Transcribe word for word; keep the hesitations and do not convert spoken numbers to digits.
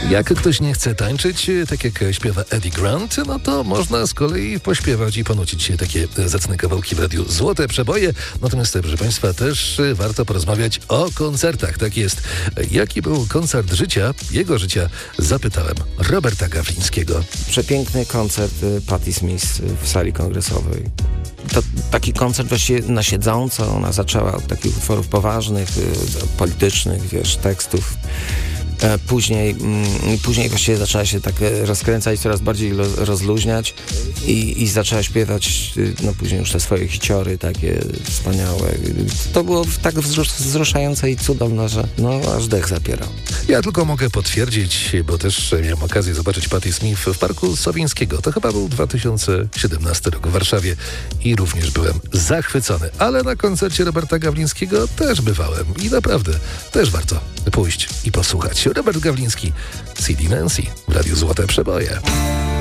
Jak ktoś nie chce tańczyć, tak jak śpiewa Eddie Grant, no to można z kolei pośpiewać i ponucić się takie zacne kawałki w radiu Złote Przeboje. Natomiast, proszę Państwa, też warto porozmawiać o koncertach. Tak jest. Jaki był koncert życia, jego życia, zapytałem Roberta Gawlińskiego. Przepiękny koncert Patti Smith w sali kongresowej. To taki koncert właściwie na siedząco. Ona zaczęła od takich utworów poważnych, politycznych, wiesz, tekstów. Później, później właściwie zaczęła się tak rozkręcać, coraz bardziej rozluźniać i, i zaczęła śpiewać no później już te swoje hiciory takie wspaniałe. To było tak wzruszające i cudowne, że no aż dech zapierał. Ja tylko mogę potwierdzić, bo też miałem okazję zobaczyć Patti Smith w Parku Sowińskiego. To chyba był dwa tysiące siedemnasty rok w Warszawie i również byłem zachwycony. Ale na koncercie Roberta Gawlińskiego też bywałem i naprawdę też warto pójść i posłuchać. Robert Gawliński, C D Nancy w Radiu Złote Przeboje.